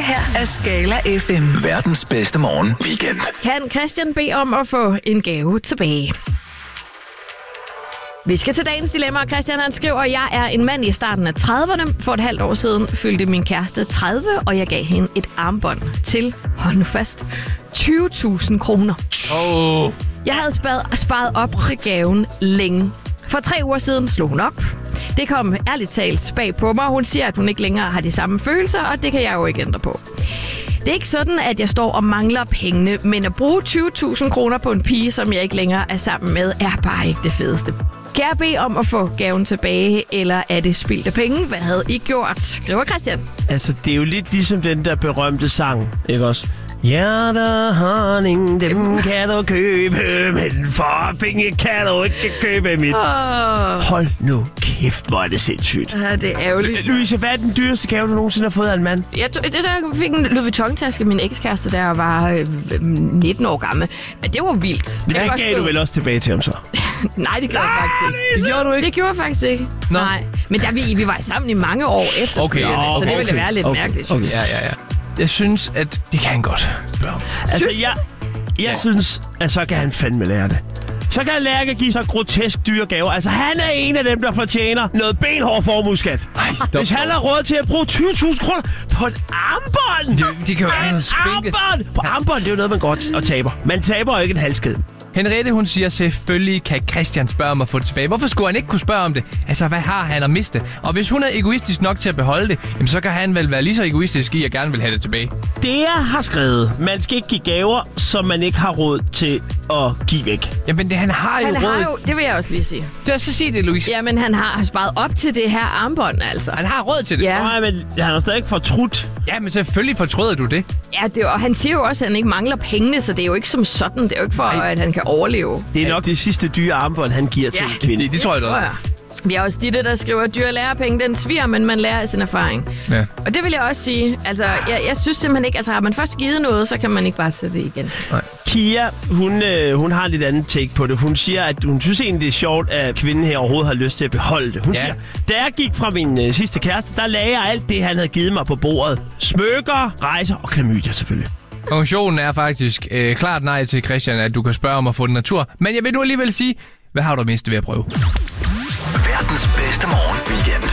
her er Skala FM. Verdens bedste morgen weekend. Kan Christian bede om at få en gave tilbage? Vi skal til dagens dilemma, og Christian han skriver, jeg er en mand i starten af 30'erne. For et halvt år siden fyldte min kæreste 30, og jeg gav hende et armbånd til, hold nu fast, 20.000 kroner. Jeg havde sparet op til gaven længe. For 3 uger siden slog hun op. Det kom ærligt talt bag på mig. Hun siger, at hun ikke længere har de samme følelser, og det kan jeg jo ikke ændre på. Det er ikke sådan, at jeg står og mangler pengene, men at bruge 20.000 kroner på en pige, som jeg ikke længere er sammen med, er bare ikke det fedeste. Kan jeg bede om at få gaven tilbage, eller er det spildt af penge? Hvad havde I gjort? Skriver Christian. Altså, det er jo lidt ligesom den der berømte sang, ikke også? Hjerter, honning, dem kan du købe, men for penge kan du ikke købe mit. Hold nu kæft, hvor er det sindssygt. Ja, det er ærgerligt. Louise, hvad er den dyreste gave, du nogensinde har fået af en mand? Jeg fik en Louis Vuitton-taske, min ekskæreste, der var 19 år gammel. Men det var vildt. Men det gav du vel også tilbage til ham så? Nej, det gjorde jeg faktisk ikke. Det gjorde du ikke? Det gjorde jeg faktisk ikke. Nå. Nej. Men vi var sammen i mange år efter. Okay, så det ville være lidt mærkeligt. Okay. Ja. Jeg synes, at det kan han godt. Altså, jeg synes, at så kan han fandme lære det. Så kan Lærke give så grotesk dyre gaver. Altså, han er en af dem, der fortjener noget benhård formueskat. Hvis han har råd til at bruge 20.000 kroner på et armbånd! Det kan jo være noget spænket. På armbånd, det er jo noget, man godt og taber. Man taber jo ikke en halskæde. Henriette, hun siger, selvfølgelig kan Christian spørge om at få det tilbage. Hvorfor skulle han ikke kunne spørge om det? Altså, hvad har han at miste? Og hvis hun er egoistisk nok til at beholde det, jamen, så kan han vel være lige så egoistisk i at gerne vil have det tilbage. Det har skrevet, man skal ikke give gaver, som man ikke har råd til at give væk. Jamen, han har jo det vil jeg også lige sige. Så sig det, Louise. Jamen, han har sparet op til det her armbånd, altså. Han har råd til det. Ja. Nej, men han har stadig ikke fortrudt. Ja, men selvfølgelig fortryder du det. Ja, og han siger jo også, at han ikke mangler pengene, så det er jo ikke som sådan. Det er jo ikke for, at han kan overleve. Det er nok det sidste dyre armbånd, han giver til en kvinde. Det tror jeg da. Vi har også Ditte, der skriver, at dyre lærepenge, den sviger, men man lærer af sin erfaring. Ja. Og det vil jeg også sige. Altså, jeg synes simpelthen ikke, altså har man først givet noget, så kan man ikke bare sætte det igen. Nej. Kia, hun har lidt andet take på det. Hun siger, at hun synes egentlig, det er sjovt, at kvinden her overhovedet har lyst til at beholde det. Hun siger, da jeg gik fra min sidste kæreste, der lagde jeg alt det, han havde givet mig på bordet. Smykker, rejser og klamydia selvfølgelig. Konklusionen er faktisk klart nej til Christian, at du kan spørge om at få den natur. Men jeg vil nu alligevel sige, hvad har du mistet ved at prøve? Verdens bedste morgen